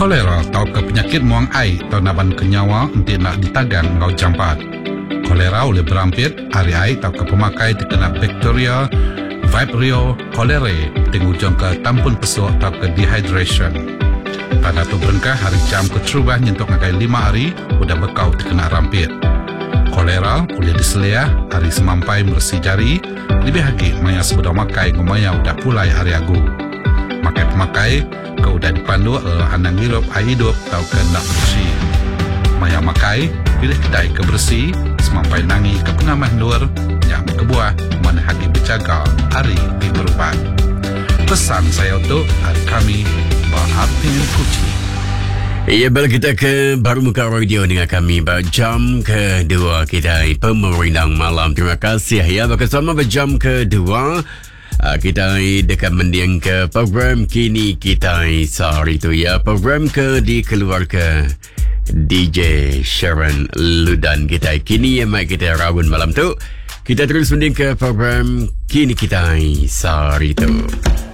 Kolera atau ke penyakit muang air atau naban kenyawa untuk nak ditagang ngau jampat. Kolera oleh berampit hari air atau ke pemakai terkena bakteria Vibrio cholerae ujung ke tampun pesuk atau ke dehydration. Pada tu berengkah hari jam ke terubah nyentuk ngakai 5 hari udah bekau terkena rampit. Kolera boleh diselia hari semampai bersih jari lebih lagi maya sebedah makai ngomaya udah pulai hari agu. Makai pemakai ke udah dipandu anang hidup air hidup atau ke nak bersih. Maya makai pilih kedai ke bersih semampai nangi ke pengamah luar yang kebuah mana hagi berjaga hari di berubat. Pesan saya untuk hari kami Bahapin Kuci. Ya, balik kita ke Baru Muka Radio dengan kami jam kedua kita Pemerintah Malam. Terima kasih ya bersama jam kedua. Kita dekat mendiang ke program Kini Kita Sehari itu ya. Program ke dikeluarkan DJ Sharon Ludan kita. Kini yang mai kita rawun malam tu. Kita terus mendiang ke program Kini Kita Sehari itu.